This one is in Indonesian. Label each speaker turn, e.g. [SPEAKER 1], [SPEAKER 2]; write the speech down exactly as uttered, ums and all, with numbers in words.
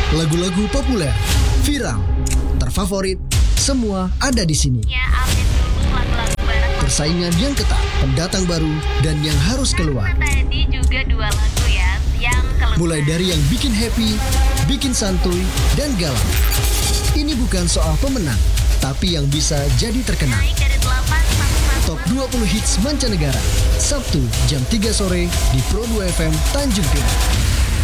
[SPEAKER 1] lagu-lagu populer, viral, terfavorit, semua ada di sini.
[SPEAKER 2] Ya, update dulu lagu-lagu barat.
[SPEAKER 1] Persaingan yang ketat, pendatang baru, dan yang harus keluar.
[SPEAKER 2] Nah, tadi juga dua lagu ya yang keluar.
[SPEAKER 1] Mulai dari yang bikin happy, bikin santuy, dan galau. Ini bukan soal pemenang, tapi yang bisa jadi terkenal.
[SPEAKER 2] Naik dari delapan sampai satu.
[SPEAKER 1] Top dua puluh hits mancanegara, Sabtu jam tiga sore di Pro dua F M Tanjung Pinang.